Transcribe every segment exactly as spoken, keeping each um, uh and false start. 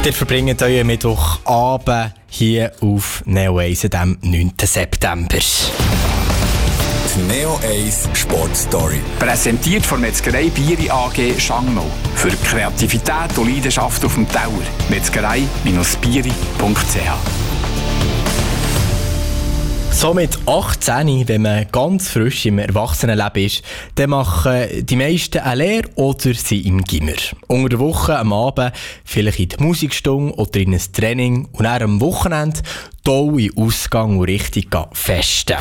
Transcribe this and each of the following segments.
Ihr verbringt euren Mittwochabend hier auf Neo eins am neunten September. Die Neo eins Sport Story. Präsentiert von Metzgerei Bieri A G Schangnau. Für Kreativität und Leidenschaft auf dem Teller. Metzgerei Bieri punkt c h. So mit achtzehn, wenn man ganz frisch im Erwachsenenleben ist, dann machen die meisten eine Lehre oder sind im Gimmer. Unter der Woche, am Abend, vielleicht in die Musikstunde oder in ein Training und dann am Wochenende toll in Ausgang und richtig festen.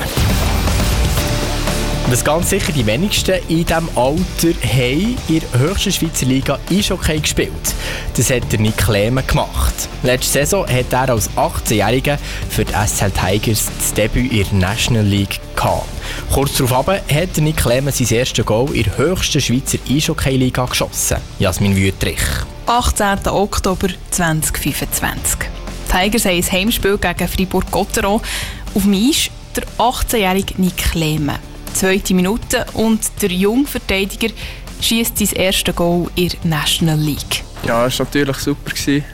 Was ganz sicher die wenigsten in diesem Alter haben in der höchsten Schweizer Liga Eishockey gespielt. Das hat der Nick Lehmann gemacht. Letzte Saison hat er als achtzehnjähriger für die S L Tigers das Debüt in der National League gehabt. Kurz darauf hat der Nick Lehmann sein erstes Goal in der höchsten Schweizer Eishockey-Liga geschossen. Jasmin Wüttrich. achtzehnten Oktober zweitausendfünfundzwanzig. Die Tigers haben ein Heimspiel gegen Fribourg-Gotteron. Auf dem Eis der achtzehnjährige Nick Lehmann. Zweite Minute und der Jungverteidiger schießt sein erstes Goal in der National League. Ja, es war natürlich super.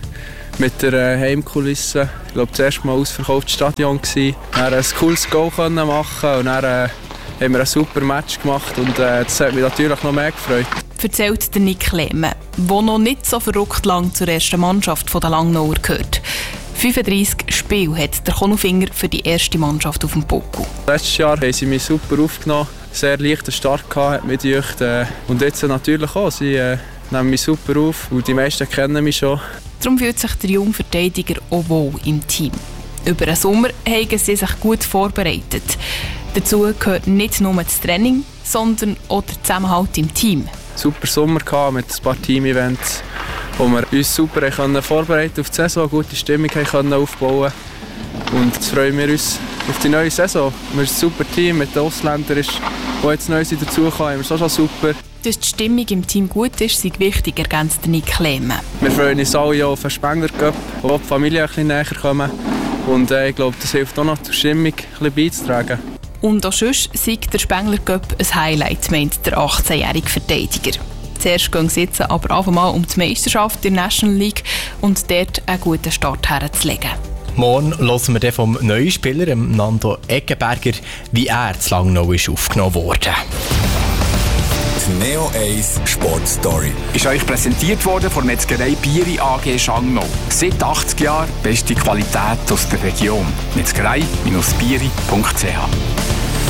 Mit der äh, Heimkulisse. Ich glaube, das erste Mal ausverkauftes Stadion. Dann ein cooles Goal machen und dann äh, haben wir ein super Match gemacht und äh, das hat mich natürlich noch mehr gefreut. Erzählt der Nick Lehmann, der noch nicht so verrückt lang zur ersten Mannschaft der Langnauer gehört. fünfunddreissig Spiele hat der Konolfinger für die erste Mannschaft auf dem Buckel. Letztes Jahr haben sie mich super aufgenommen, sehr leichten Start gehabt, mit euch, äh, und jetzt natürlich auch. Sie äh, nehmen mich super auf und die meisten kennen mich schon. Darum fühlt sich der Jungverteidiger auch wohl im Team. Über den Sommer haben sie sich gut vorbereitet. Dazu gehört nicht nur das Training, sondern auch der Zusammenhalt im Team. Super Sommer gehabt mit ein paar Team-Events, wo wir uns super können vorbereiten auf die Saison, eine gute Stimmung können aufbauen. Und jetzt freuen wir uns auf die neue Saison. Wir sind ein super Team mit den Ausländern, die jetzt neu dazukommen, haben wir so schon super. Dass die Stimmung im Team gut ist, ist wichtig, ergänzt Nick Lehmann. Wir freuen uns alle auf den Spengler Cup, wo die Familie ein bisschen näher kommen. Und äh, ich glaube, das hilft auch noch, die Stimmung ein bisschen beizutragen. Und auch sonst sei der Spengler Cup ein Highlight, meint der achtzehnjährige Verteidiger. Zuerst gehen sie jetzt aber einfach mal um die Meisterschaft in der National League und dort einen guten Start herzulegen. Morgen hören wir dann vom neuen Spieler, Nando Eggenberger, wie er zu Langnau ist aufgenommen wurde. Die Neo eins Sport Story Ist euch präsentiert worden von Metzgerei Bieri A G Schangnau. Seit achtzig Jahren beste Qualität aus der Region. Metzgerei Bieri punkt c h.